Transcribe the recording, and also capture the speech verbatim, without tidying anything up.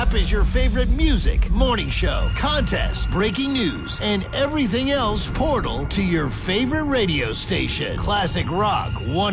up is your favorite music, morning show, contest, breaking news, and everything else portal to your favorite radio station. Classic Rock one